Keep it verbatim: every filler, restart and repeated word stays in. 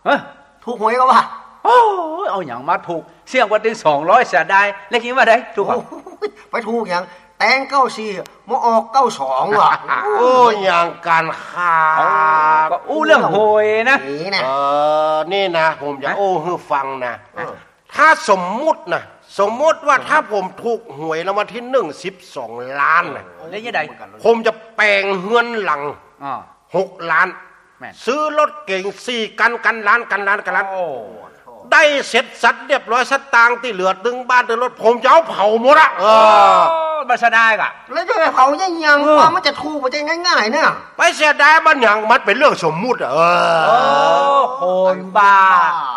ฮะถูกหวยก็ว่าโอ้เอาอย่างมาถูกเสี่ยงวันถึงสองร้อยเสียดายแล้วคิดว่าได้ถูกป่ะไปถูกอย่างแตงเก้าสี่มาออกเก้าสองว่ะโอ้อย่างการค้าก็อู้เรื่องหวยนะเออนี่นะผมจะโอ้ให้ฟังนะถ้าสมมุตินะสมมติว่าถ้าผมถูกหวยรางวัลที่หนึ่งสิบสองล้านนะแล้วยังไงผมจะแปลงเงินหลังหกล้านซื้อรถเก่งสี่กันกันล้านกันล้านกันล้านได้เสร็จสัตว์เรียบร้อยสตางค์ที่เหลือดึงบ้านดึงรถผมจะเอาเผาหมดอะเออมาเสียดายกะแล้วจะไปเผายังยังว่ามันจะถูกมันจะง่ายๆเนี่ยไปเสียดายมันอย่างมันเป็นเรื่องสมมุติเออโอ้คนบ้า